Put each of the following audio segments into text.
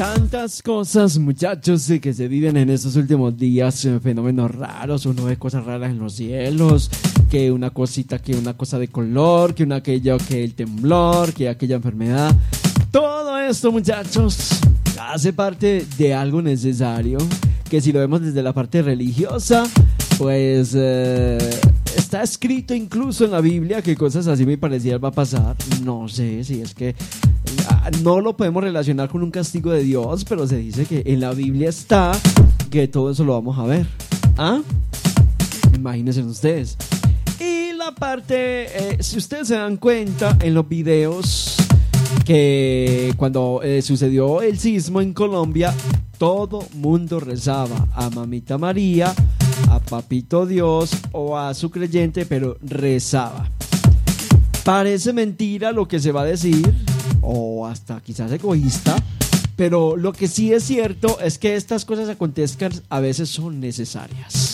Tantas cosas, muchachos, que se viven en estos últimos días, fenómenos raros, uno ve cosas raras en los cielos, que una cosita, que una cosa de color, que aquello, que el temblor, que aquella enfermedad. Todo esto, muchachos, hace parte de algo necesario, que si lo vemos desde la parte religiosa, pues está escrito incluso en la Biblia que cosas así muy parecidas va a pasar. No sé si es que no lo podemos relacionar con un castigo de Dios, pero se dice que en la Biblia está que todo eso lo vamos a ver. ¿Ah? Imagínense ustedes. Y la parte, si ustedes se dan cuenta en los videos, que cuando sucedió el sismo en Colombia, todo mundo rezaba a Mamita María, a Papito Dios o a su creyente, pero rezaba. Parece mentira lo que se va a decir, o hasta quizás egoísta, pero lo que sí es cierto es que estas cosas acontezcan a veces son necesarias.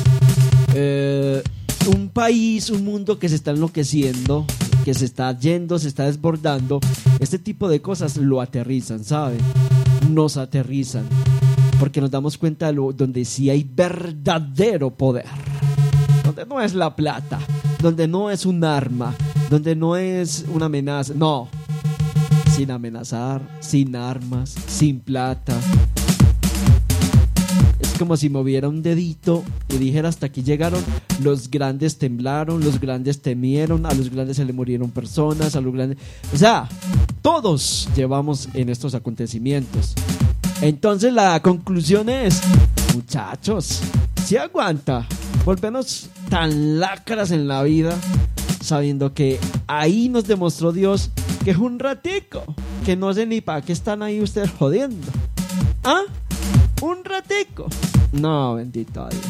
Un país, un mundo que se está enloqueciendo, que se está yendo, se está desbordando, este tipo de cosas lo aterrizan, ¿saben? Nos aterrizan, porque nos damos cuenta de donde sí hay verdadero poder, donde no es la plata, donde no es un arma, donde no es una amenaza, no, sin amenazar, sin armas, sin plata. Es como si moviera un dedito y dijera: hasta aquí llegaron, los grandes temblaron, los grandes temieron, a los grandes se le murieron personas, a los grandes, o sea, todos llevamos en estos acontecimientos. Entonces la conclusión es, muchachos, si aguanta volvernos tan lacras en la vida, sabiendo que ahí nos demostró Dios que es un ratico, que no sé ni para qué están ahí ustedes jodiendo. ¿Ah? Un ratico. No, bendito Dios.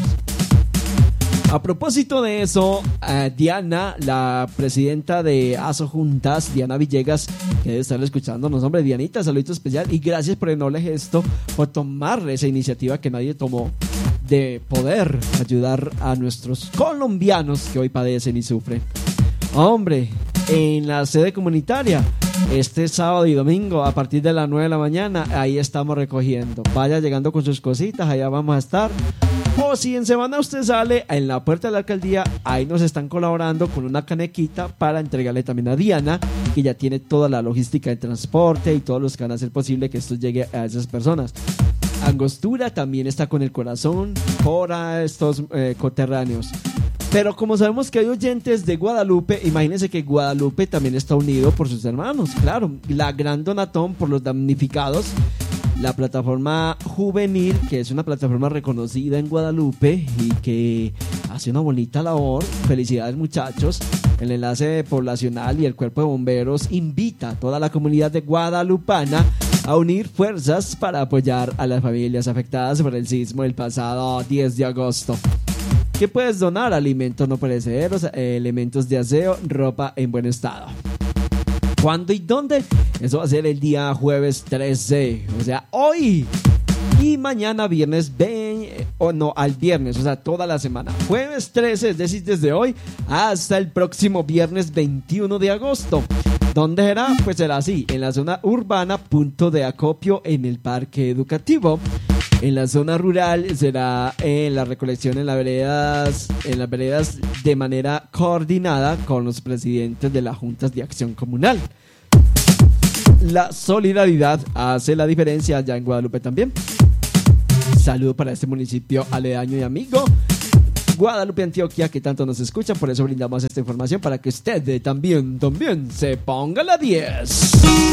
A propósito de eso, Diana, la presidenta de ASO Juntas, Diana Villegas, que debe estar escuchándonos, hombre, Dianita, saludito especial y gracias por el noble gesto, por tomar esa iniciativa que nadie tomó de poder ayudar a nuestros colombianos que hoy padecen y sufren. Hombre, en la sede comunitaria, este sábado y domingo a partir de las 9 de la mañana, ahí estamos recogiendo. Vaya llegando con sus cositas, allá vamos a estar. O si en semana usted sale en la puerta de la alcaldía, ahí nos están colaborando con una canequita para entregarle también a Diana, que ya tiene toda la logística de transporte y todos los que van a hacer posible que esto llegue a esas personas. Angostura también está con el corazón por estos coterráneos. Pero como sabemos que hay oyentes de Guadalupe, imagínense que Guadalupe también está unido por sus hermanos. Claro, la Gran Donatón por los damnificados, la plataforma juvenil, que es una plataforma reconocida en Guadalupe y que hace una bonita labor. Felicidades, muchachos. El enlace poblacional y el cuerpo de bomberos invita a toda la comunidad de guadalupana a unir fuerzas para apoyar a las familias afectadas por el sismo del pasado 10 de agosto. ¿Qué puedes donar? Alimentos no perecederos, elementos de aseo, ropa en buen estado. ¿Cuándo y dónde? Eso va a ser el día jueves 13, o sea, hoy. Y mañana viernes 20, al viernes, o sea, toda la semana. Jueves 13, es decir, desde hoy hasta el próximo viernes 21 de agosto. ¿Dónde será? Pues será así, en la zona urbana, punto de acopio en el parque educativo. En la zona rural será en la recolección en las veredas de manera coordinada con los presidentes de las juntas de acción comunal. La solidaridad hace la diferencia allá en Guadalupe también. Saludo para este municipio aledaño y amigo, Guadalupe, Antioquia, que tanto nos escucha. Por eso brindamos esta información para que usted también se ponga la 10.